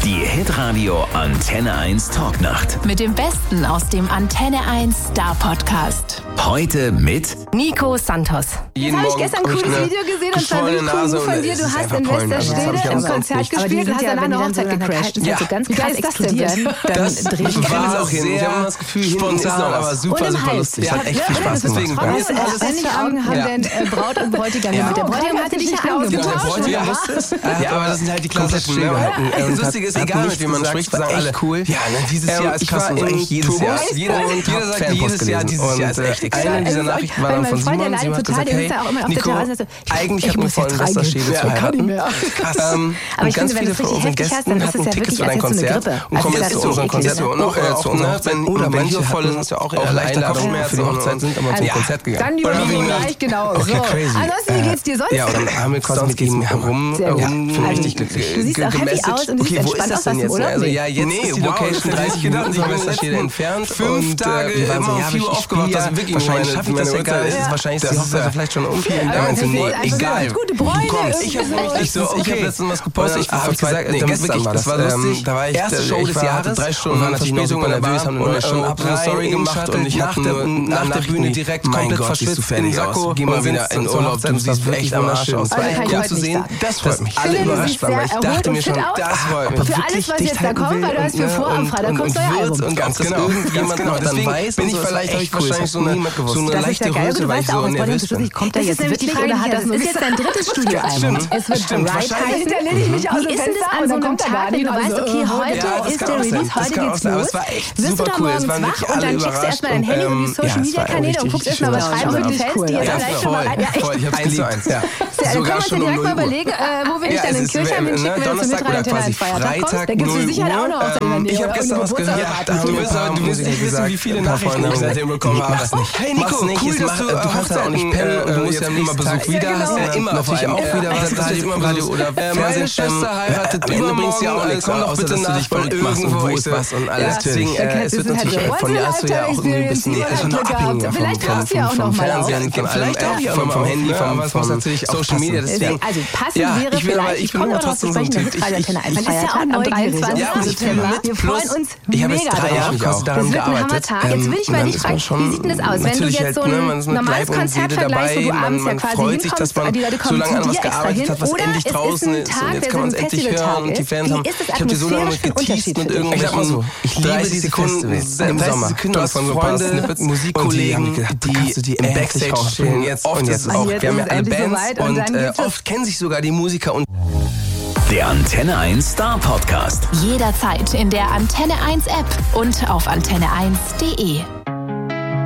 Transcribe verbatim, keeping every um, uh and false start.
Die Hitradio Antenne eins Talknacht. Mit dem Besten aus dem Antenne eins Star Podcast. Heute mit Nico Santos. Jetzt habe ich gestern ein cooles Video gesehen und zwar wirklich cool von dir. Du hast in Westerstede im Konzert gespielt und hast dann eine Hochzeit gecrashed. Ja, so ganz krass explodieren. Dann drehe ich war auch hin. Ich habe das Gefühl, spontan, aber super, super lustig. Es hat echt viel Spaß gemacht. Deswegen bei mir ist alles ständige Augen haben denn Braut und Bräutigam mit. Der Bräutigam hatte dich ja ausgetauscht. Ja, aber das sind halt die klassischen. Das Lustige ist, egal mit wem man spricht, sagen alle, cool. Ja, dieses Jahr ist krass, eigentlich jedes Jahr. Jeder sagt jedes Jahr, dieses Jahr ist echt extrem. Eine dieser Nachrichten war dann von Simon. Simon hat gesagt, hey, Nico, eigentlich hatten wir vor, in Westerstede zu heiraten. Krass. Und ganz viele von unseren Gästen hatten Tickets für dein Konzert und kommen jetzt zu unserem Konzert und auch zu unserer Hochzeit. Oder wenn hier voll ist, hast du auch in der Einladung für die Hochzeit sind, aber zum Konzert gegangen. Dann die Überlegung, genau. Okay, crazy. Ansonsten, wie geht's dir sonst? Ja, und dann haben wir quasi mit ihm herum richtig glücklich. Du siehst auch happy aus und du siehst entspannt aus, was im Urlaub. Also ja, jetzt ist die Location dreißig Minuten von Westerstede entfernt. Fünf Tage immer um vier Uhr aufgewacht. Das ist wirklich wahrscheinlich schaffe ich das ja gar nicht. Das ist wahrscheinlich die Hochzeit vielleicht schon um. Egal. Gute Bräune. Ich habe letztens was gepostet. Ich habe gesagt, nee, gestern war das. Das war lustig. Da war ich erste Show des Jahres. Drei Stunden war natürlich noch super nervös, haben eine neue Show, hab eine Story gemacht und ich nach der nach der Bühne direkt komplett verschwitzt in den Sakko. Geh mal wieder in Urlaub. Du siehst echt am Arsch aus. Ja, zu sehen, das freut mich. Alle überrascht waren, weil ich dachte mir schon, das freut mich. Für alles, was jetzt da kommt, weil du hast mir vor, am Freitag kommt neuer Album. Und ganz genau, irgendjemand noch dann weiß, bin ich vielleicht echt wahrscheinlich so eine leichte Röse, weil ich so nervös bin. Kommt er jetzt wirklich oder hat das nur jetzt dein drittes Studioalbum? Es wird Right heißen. Da lehne ich mich aus dem Fenster und dann kommt er wenn du weißt, okay, heute ist der Release, heute geht's los. Wirst du da morgens wach und dann checkst du erstmal dein Handy und die Social-Media-Kanäle und guckst erstmal, was schreiben so die Fans, die jetzt vielleicht schon mal rein. Ja, echt. Ich hab's geliebt. Ja. Dann können wir uns ja direkt mal überlegen, wo will ich dann in Kirchheim hinschicken, wenn du mit Donnerstag oder Feiertag kommst. Da gibt's mit Sicherheit auch noch auf der Ich hab gestern was gehört. Du wirst nicht wissen, wie viele Nachrichten ich seitdem bekommen habe. Hey Nico, cool, dass du du kannst ja auch nicht pennen, du musst ja immer Besuch wieder hast. Ja, immer. Natürlich auch wieder Radio oder Fernsehen. Meine Schwester heiratet übermorgen, ja auch nichts. Komm doch bitte nach von irgendwo, wo ist was und alles. Deswegen, es wird natürlich von Jahr zu Jahr auch irgendwie ein bisschen abhängiger vom Fernsehen, vielleicht auch vom Handy, vom Social Media. Deswegen, also passend wäre vielleicht, ich komme noch zu sprechen, der Hitradio-Antenne eins Feiertag am dreiundzwanzigsten September. Wir freuen uns mega drauf. Das wird ein Hammertag. Jetzt will ich mal dich fragen, wie sieht denn das aus? Wenn du jetzt so ein normales Konzert vergleichst, wo du abends ja quasi hinkommst, die Leute kommen zu dir extra hin, oder es ist ein Tag, der so ein Festivaltag ist. Wie ist das atmosphärisch für Unterschied? Ich sag mal so, ich liebe diese Sekunden im Sommer. Du hast Freunde, Musikkollegen, die im Backstage stehen jetzt und jetzt auch. Wir haben ja alle Bands und oft kennen sich sogar die Musiker und der Antenne eins Star Podcast. Jederzeit in der Antenne eins App und auf antenne eins punkt de.